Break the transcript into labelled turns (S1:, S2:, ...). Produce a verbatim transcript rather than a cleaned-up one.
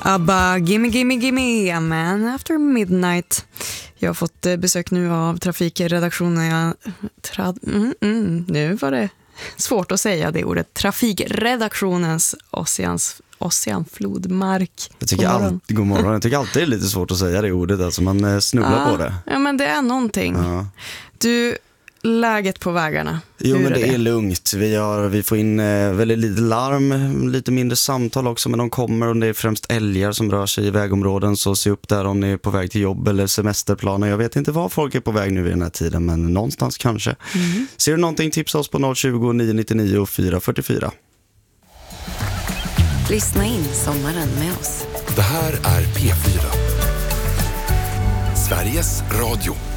S1: Abba, gimme, gimme, gimme, a man after midnight. Jag har fått besök nu av trafikredaktionen. Jag, trad, mm, mm, nu var det svårt att säga det ordet. Trafikredaktionens oceans, oceanflodmark.
S2: Jag tycker
S1: god morgon.
S2: Alltid, god morgon. Jag tycker alltid det är lite svårt att säga det ordet. Alltså man snubblar
S1: ja,
S2: på det.
S1: Ja, men det är någonting.
S2: Ja.
S1: Du, läget på vägarna.
S2: Jo,
S1: Hur
S2: men
S1: är
S2: det
S1: det
S2: är lugnt. Vi, har, vi får in eh, väldigt lite larm, lite mindre samtal också, men de kommer om det är främst älgar som rör sig i vägområden, så se upp där om ni är på väg till jobb eller semesterplaner. Jag vet inte var folk är på väg nu i den här tiden, men någonstans kanske. Mm. Ser du någonting, tipsa oss på noll tjugo, nio nittionio, fyra fyrtiofyra.
S3: Lyssna in sommaren med oss.
S4: Det här är P fyra. Sveriges Radio.